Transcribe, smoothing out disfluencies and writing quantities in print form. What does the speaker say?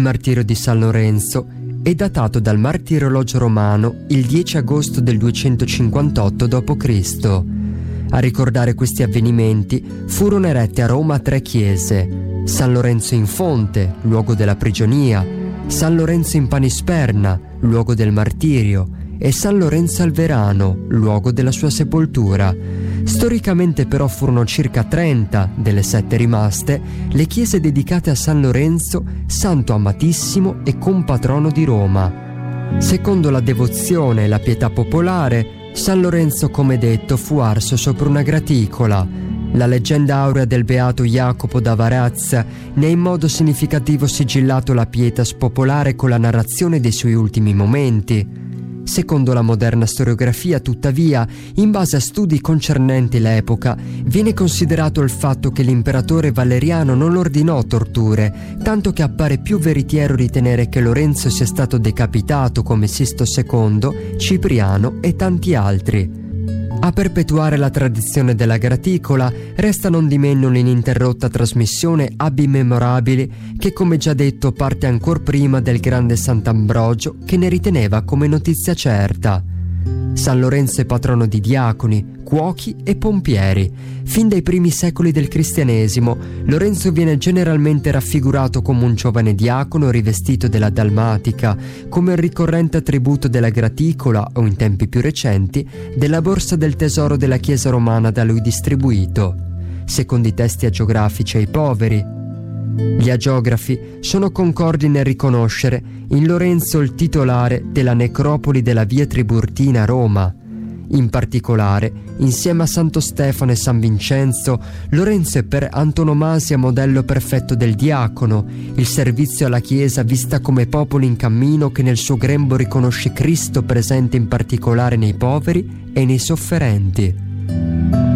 martirio di San Lorenzo è datato dal martirologio romano il 10 agosto del 258 d.C. A ricordare questi avvenimenti furono erette a Roma 3 chiese: San Lorenzo in Fonte, luogo della prigionia, San Lorenzo in Panisperna, luogo del martirio, e San Lorenzo al Verano, luogo della sua sepoltura. Storicamente però furono circa 30, delle 7 rimaste, le chiese dedicate a San Lorenzo, santo amatissimo e compatrono di Roma. Secondo la devozione e la pietà popolare, San Lorenzo, come detto, fu arso sopra una graticola. La leggenda aurea del beato Jacopo da Varazza ne ha in modo significativo sigillato la pietas popolare con la narrazione dei suoi ultimi momenti. Secondo la moderna storiografia, tuttavia, in base a studi concernenti l'epoca, viene considerato il fatto che l'imperatore Valeriano non ordinò torture, tanto che appare più veritiero ritenere che Lorenzo sia stato decapitato come Sisto II, Cipriano e tanti altri. A perpetuare la tradizione della graticola resta nondimeno l'ininterrotta trasmissione Abbi Memorabili che, come già detto, parte ancor prima del grande Sant'Ambrogio, che ne riteneva come notizia certa. San Lorenzo è patrono di diaconi, cuochi e pompieri. Fin dai primi secoli del cristianesimo, Lorenzo viene generalmente raffigurato come un giovane diacono rivestito della dalmatica, come il ricorrente attributo della graticola o, in tempi più recenti, della borsa del tesoro della Chiesa romana da lui distribuito. Secondo i testi agiografici ai poveri, gli agiografi sono concordi nel riconoscere in Lorenzo il titolare della necropoli della via Tiburtina a Roma. In particolare, insieme a Santo Stefano e San Vincenzo, Lorenzo è per antonomasia modello perfetto del diacono, il servizio alla Chiesa vista come popolo in cammino che nel suo grembo riconosce Cristo presente in particolare nei poveri e nei sofferenti.